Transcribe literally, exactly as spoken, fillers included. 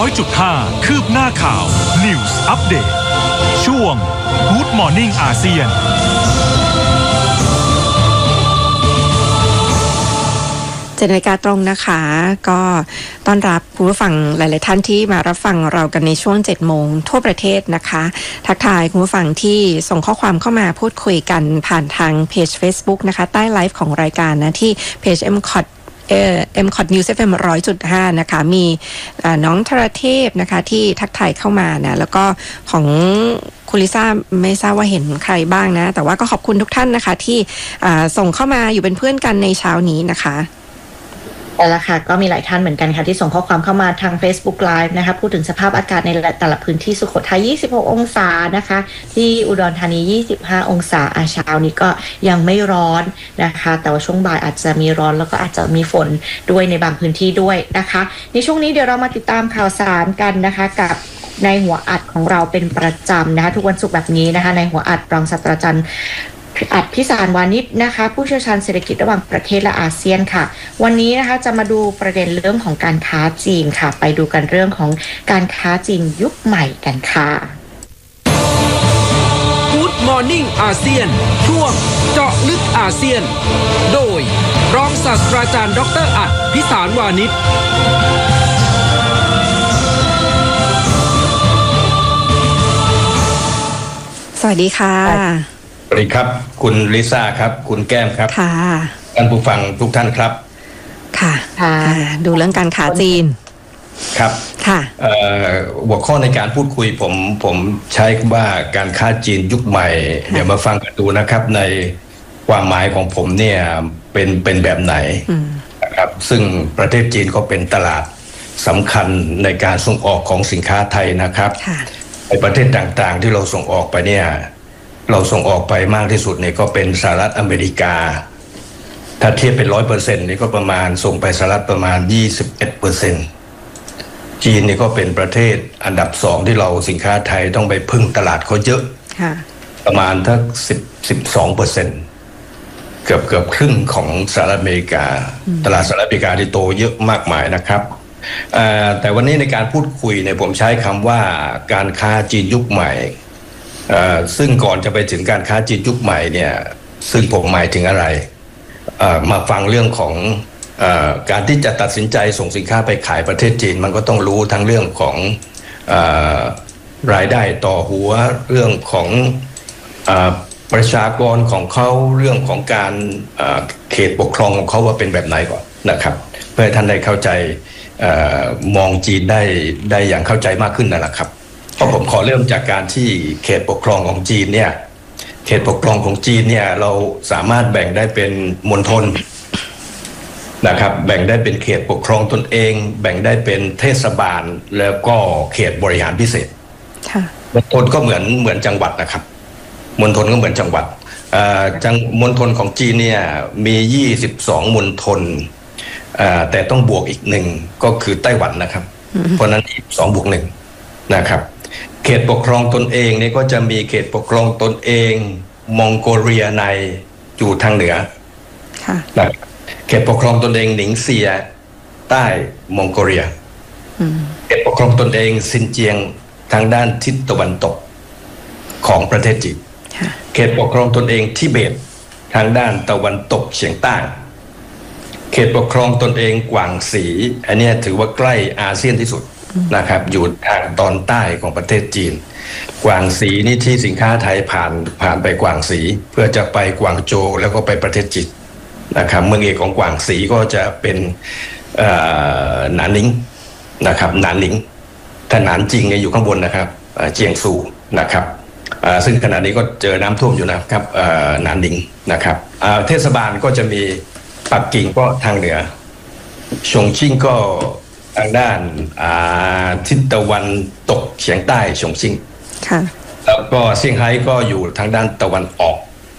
อยจุดห้าคืบหน้าข่าว News Update ช่วง Good Morning อาเซียนเจ็ดนาฬิกาตรงนะคะก็ต้อนรับคุณผู้ฟังหลายๆท่านที่มารับฟังเรากันในช่วงเจ็ดโมงทั่วประเทศนะคะทักทายคุณผู้ฟังที่ส่งข้อความเข้ามาพูดคุยกันผ่านทางเพจ Facebook นะคะใต้ไลฟ์ของรายการนะที่เพจ เอ็ม ซี โอ ที เอ่อ เอ็ม ซี โอ ที News เอฟ เอ็ม หนึ่งร้อยจุดห้า นะคะมีน้องธรเทพนะคะที่ทักทายเข้ามานะแล้วก็ของคุณลิซ่าไม่ทราบว่าเห็นใครบ้างนะแต่ว่าก็ขอบคุณทุกท่านนะคะที่ส่งเข้ามาอยู่เป็นเพื่อนกันในเช้านี้นะคะแต่ละค่ะก็มีหลายท่านเหมือนกันค่ะที่ส่งข้อความเข้ามาทาง Facebook Live นะคะพูดถึงสภาพอากาศในแต่ละพื้นที่สุโขทัยยี่สิบหกองศานะคะที่อุดรธานียี่สิบห้าองศาอาเช้านี้ก็ยังไม่ร้อนนะคะแต่ว่าช่วงบ่ายอาจจะมีร้อนแล้วก็อาจจะมีฝนด้วยในบางพื้นที่ด้วยนะคะในช่วงนี้เดี๋ยวเรามาติดตามข่าวสารกันนะคะกับในหัวอัดของเราเป็นประจำนะคะทุกวันศุกร์แบบนี้นะคะในหัวอัดรองศาสตราจารย์อัดพิสารวานิชนะคะผู้เชี่ยวชาญเศรษฐกิจระหว่างประเทศและอาเซียนค่ะวันนี้นะคะจะมาดูประเด็นเรื่องของการค้าจีนค่ะไปดูกันเรื่องของการค้าจีนยุคใหม่กันค่ะ Good Morning อาเซียนช่วงเจาะลึกอาเซียนโดยรองศาสตราจารย์ดร.อัดพิสารวานิชสวัสดีค่ะสวัสดีครับคุณลิซ่าครับคุณแก้มครับค่ะท่านผู้ฟังทุกท่านครับค่ะค่ะดูเรื่องการค้าจีนครับค่ะหัวข้อในการพูดคุยผมผมใช้ว่าการค้าจีนยุคใหม่เดี๋ยวมาฟังกันดูนะครับในความหมายของผมเนี่ยเป็นเป็นแบบไหนนะครับซึ่งประเทศจีนก็เป็นตลาดสำคัญในการส่งออกของสินค้าไทยนะครับในประเทศต่างๆที่เราส่งออกไปเนี่ยเราส่งออกไปมากที่สุดเนี่ยก็เป็นสหรัฐอเมริกาถ้าเทียบเป็นร้อยเปอร์เซ็นต์นี่ก็ประมาณส่งไปสหรัฐประมาณยี่สิบเอ็ดเปอร์เซ็นต์จีนนี่ก็เป็นประเทศอันดับสองที่เราสินค้าไทยต้องไปพึ่งตลาดเขาเยอะประมาณทั้งสิบสิบสองเปอร์เซ็นต์เกือบเกือบครึ่งของสหรัฐอเมริกาตลาดสหรัฐอเมริกาที่โตเยอะมากมายนะครับแต่วันนี้ในการพูดคุยเนี่ยผมใช้คำว่าการค้าจีนยุคใหม่ซึ่งก่อนจะไปถึงการค้าจีนยุคใหม่เนี่ยซึ่งผมหมายถึงอะไรมาฟังเรื่องของการที่จะตัดสินใจส่งสินค้าไปขายประเทศจีนมันก็ต้องรู้ทั้งเรื่องของรายได้ต่อหัวเรื่องของประชากรของเขาเรื่องของการเขตปกครองของเขาว่าเป็นแบบไหนก่อนนะครับเพื่อให้ท่านได้เข้าใจมองจีนได้ได้อย่างเข้าใจมากขึ้นนั่นแหละครับเพราะผมขอเริ่มจากการที่เขตปกครองของจีนเนี่ยเขตปกครองของจีนเนี่ยเราสามารถแบ่งได้เป็นมณฑลนะครับแบ่งได้เป็นเขตปกครองตนเองแบ่งได้เป็นเทศบาลแล้วก็เขตบริหารพิเศษมณฑลก็เหมือนเหมือนจังหวัดนะครับมณฑลก็เหมือนจังหวัดจังมณฑลของจีนเนี่ยมียี่สิบสองมณฑลแต่ต้องบวกอีกหนึ่งก็คือไต้หวันนะครับเพราะนั้นอีกสองบวกหนึ่งนะครับเขตปกครองตนเองนี่ก็จะมีเขตปกครองตนเองมองโกเลียในอยู่ทางเหนือนะเขตปกครองตนเองหนิงเซียใต้มองโกเลียเขตปกครองตนเองซินเจียงทางด้านทิศตะวันตกของประเทศจีนเขตปกครองตนเองทิเบตทางด้านตะวันตกเฉียงใต้เขตปกครองตนเองกวางสีอันนี้ถือว่าใกล้อาเซียนที่สุดนะครับอยู่ทางตอนใต้ของประเทศจีนกวางสีนี่ที่สินค้าไทยผ่านผ่านไปกวางสีเพื่อจะไปกวางโจวแล้วก็ไปประเทศจีนนะครับเมืองเอกของกวางสีก็จะเป็นหนานหนิงนะครับหนานหนิงถ้าหนานจริงอยู่ข้างบนนะครับเจียงซูนะครับซึ่งขณะนี้ก็เจอน้ำท่วมอยู่นะครับหนานหนิงนะครับเทศบาลก็จะมีปักกิ่งก็ทางเหนือชงชิ่งก็ทางด้านทิศตะวันตกเฉียงใต้ฉงชิ่งแล้วก็เซี่ยงไฮ้ก็อยู่ทางด้านตะวันออก